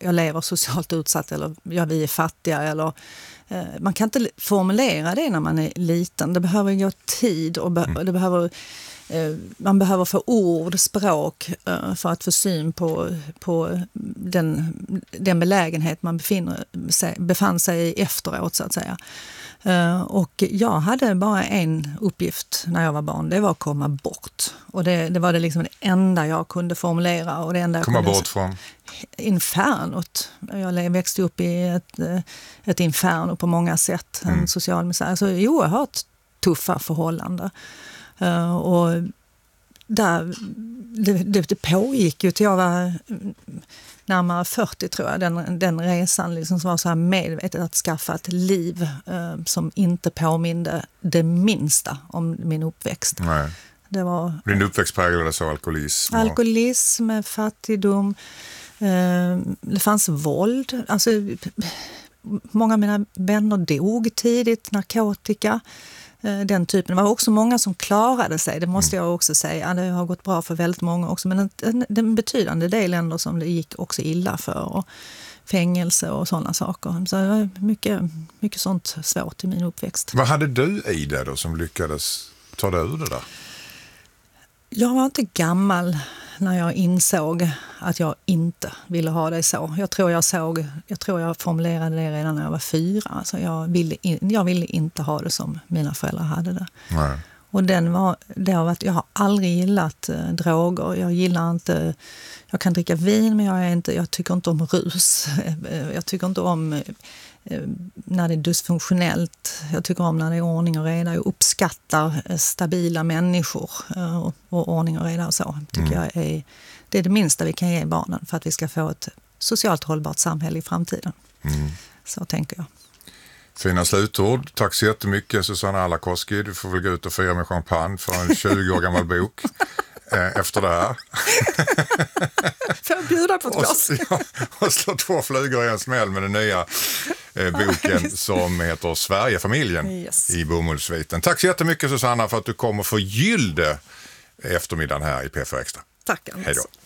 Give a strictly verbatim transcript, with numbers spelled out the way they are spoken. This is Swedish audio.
jag lever socialt utsatt eller ja, vi är fattiga. Eller, eh, man kan inte formulera det när man är liten. Det behöver gå tid och be- mm. det behöver, eh, man behöver få ord, språk eh, för att få syn på, på den, den belägenhet man befinner sig, befann sig i efteråt så att säga. Uh, och jag hade bara en uppgift när jag var barn, det var att komma bort. Och det, det var det, liksom det enda jag kunde formulera. Och det enda jag komma kunde, bort från? Infernot. Jag växte upp i ett, ett inferno på många sätt. En mm. social misär. Alltså oerhört tuffa förhållanden. Uh, och där, det, det, det pågick ju till jag var närmare fyrtio tror jag, den, den resan liksom som var så här medvetet att skaffa ett liv eh, som inte påminde det minsta om min uppväxt. Nej. Det var, Din uppväxt präglades av alkoholism? Alkoholism, och... fattigdom, eh, det fanns våld. Alltså, många av mina vänner dog tidigt, narkotika. Den typen. Det var också många som klarade sig, det måste jag också säga. Det har gått bra för väldigt många också, men en, en betydande del ändå som det gick också illa för. Och fängelse och sådana saker. Så det var mycket, mycket sånt svårt i min uppväxt. Vad hade du i det då som lyckades ta dig ur det där? Jag var inte gammal när jag insåg att jag inte ville ha det så. Jag tror jag såg, jag tror jag formulerade det redan när jag var fyra. Alltså jag ville, in, jag ville inte ha det som mina föräldrar hade det. Nej. Och den var, det har varit, jag har aldrig gillat eh, droger. Jag gillar inte, jag kan dricka vin men jag är inte, jag tycker inte om rus. Jag tycker inte om eh, när det är dysfunktionellt. Jag tycker om när det är ordning och reda. Jag uppskattar eh, stabila människor eh, och, och ordning och reda och så. Tycker mm. jag är, det är det minsta vi kan ge barnen för att vi ska få ett socialt hållbart samhälle i framtiden. Mm. Så tänker jag. Fina slutord. Tack så jättemycket Susanna Alakoski. Du får väl gå ut och fira med champagne för en tjugo år gammal bok eh, efter det här. Får jag bjuda på ett glas? Och, ja, och slå två flugor i en smäll med den nya eh, boken som heter Sverigefamiljen yes. i Bomullsviten. Tack så jättemycket Susanna för att du kom och förgyllde eftermiddagen här i P fyra Extra. Tack Anders. Hej då.